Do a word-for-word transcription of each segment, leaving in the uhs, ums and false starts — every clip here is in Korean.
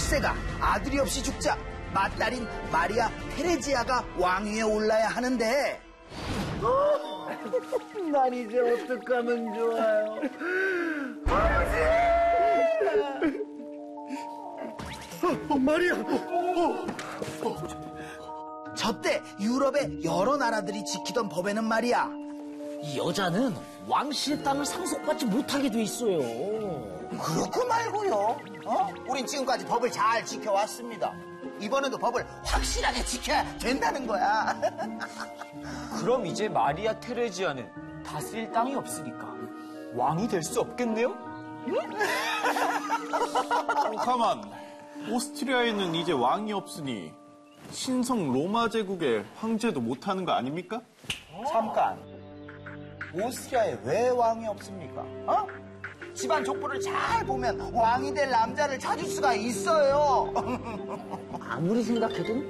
세 가 아들이 없이 죽자 맏딸인 마리아 테레지아가 왕위에 올라야 하는데 난 이제 어떡하면 좋아요. 어, 마리아! 어, 어. 저때 유럽의 여러 나라들이 지키던 법에는 말이야 이 여자는 왕실의 땅을 상속받지 못하게 돼 있어요. 그렇고 말고요. 어? 우린 지금까지 법을 잘 지켜왔습니다. 이번에도 법을 확실하게 지켜야 된다는 거야. 그럼 이제 마리아 테레지아는 다스릴 땅이 없으니까 왕이 될 수 없겠네요? 어, 가만. 오스트리아에는 이제 왕이 없으니 신성 로마 제국의 황제도 못하는 거 아닙니까? 잠깐. 오스트리아에 왜 왕이 없습니까? 어? 집안 족보를 잘 보면 왕이 될 남자를 찾을 수가 있어요. 아무리 생각해도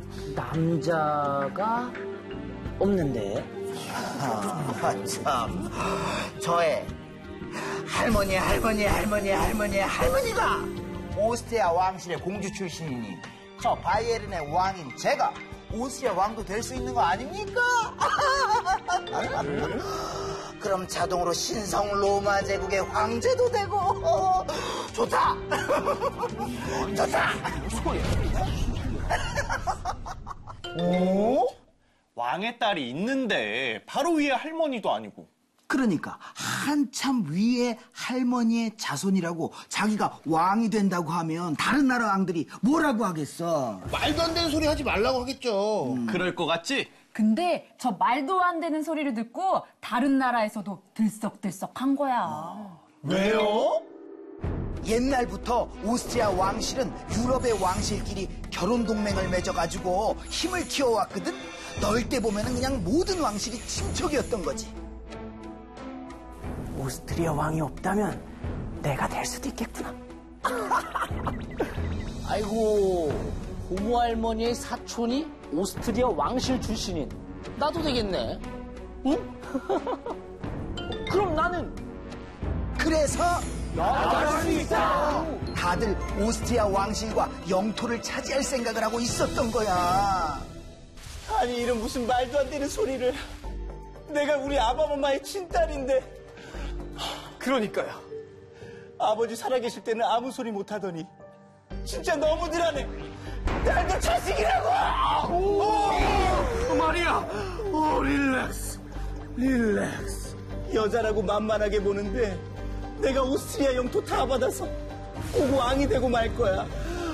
남자가 없는데. 아, 참. 저의 할머니, 할머니, 할머니, 할머니, 할머니가 오스트리아 왕실의 공주 출신이니 저 바이에른의 왕인 제가 오스트리아 왕도 될 수 있는 거 아닙니까? 그럼 자동으로 신성 로마 제국의 황제도 되고 어, 좋다. 좋다. 오? 왕의 딸이 있는데 바로 위에 할머니도 아니고. 그러니까 한참 위에 할머니의 자손이라고 자기가 왕이 된다고 하면 다른 나라 왕들이 뭐라고 하겠어. 말도 안 되는 소리 하지 말라고 하겠죠. 음. 그럴 것 같지? 근데 저 말도 안 되는 소리를 듣고 다른 나라에서도 들썩들썩한 거야. 왜요? 옛날부터 오스트리아 왕실은 유럽의 왕실끼리 결혼 동맹을 맺어가지고 힘을 키워왔거든. 넓게 보면은 그냥 모든 왕실이 친척이었던 거지. 오스트리아 왕이 없다면 내가 될 수도 있겠구나. 아이고, 고모 할머니의 사촌이 오스트리아 왕실 출신인 나도 되겠네. 응? 그럼 나는 그래서 나갈 수 있다. 다들 오스트리아 왕실과 영토를 차지할 생각을 하고 있었던 거야. 아니 이런 무슨 말도 안 되는 소리를. 내가 우리 아바마마의 친딸인데. 그러니까요. 아버지 살아계실 때는 아무 소리 못하더니 진짜 너무들 하네. 딸도 자식이라고. 오, 오, 마리아, 오, 릴렉스, 릴렉스. 여자라고 만만하게 보는데 내가 오스트리아 영토 다 받아서 꼭 왕이 되고 말 거야.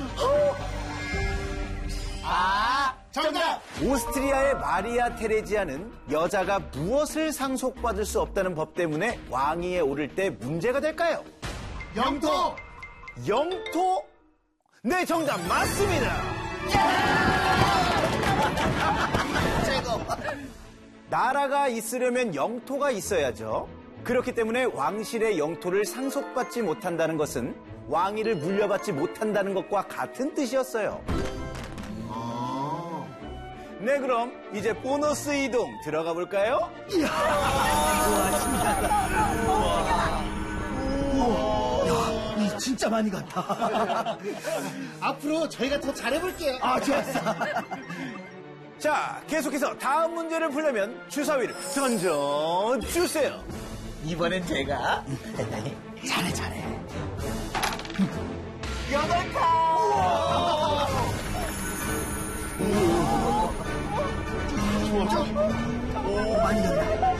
아, 정답! 오스트리아의 마리아 테레지아는 여자가 무엇을 상속받을 수 없다는 법 때문에 왕위에 오를 때 문제가 될까요? 영토! 영토? 네, 정답 맞습니다. 제거. 나라가 있으려면 영토가 있어야죠. 그렇기 때문에 왕실의 영토를 상속받지 못한다는 것은 왕위를 물려받지 못한다는 것과 같은 뜻이었어요. 네, 그럼 이제 보너스 이동 들어가 볼까요? 이야, 야, 이 진짜 많이 갔다. 앞으로 저희가 더 잘해볼게요. 아, 좋았어. 자, 계속해서 다음 문제를 풀려면 주사위를 던져주세요. 이번엔 제가 잘해, 잘해. 여덟 칸. 오, 많이 갔다.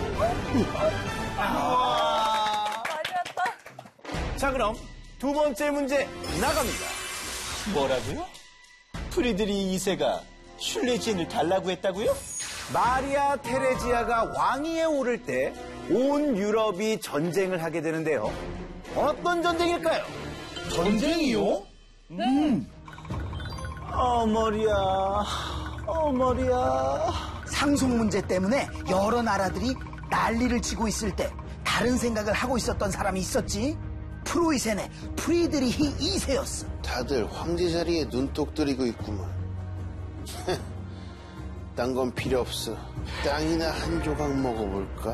자, 그럼 두 번째 문제 나갑니다. 뭐라고요? 프리드리 이 세가 슐레지엔을 달라고 했다고요? 마리아 테레지아가 왕위에 오를 때 온 유럽이 전쟁을 하게 되는데요. 어떤 전쟁일까요? 전쟁이요? 음. 어, 머리야. 어, 머리야. 상속 문제 때문에 여러 나라들이 난리를 치고 있을 때 다른 생각을 하고 있었던 사람이 있었지. 프로이센의 프리드리히 이 세였어. 다들 황제 자리에 눈독 들이고 있구만. 딴 건 필요 없어. 땅이나 한 조각 먹어볼까?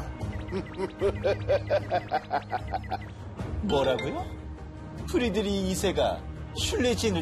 뭐라고요? 프리드리 이 세가 슐레지엔을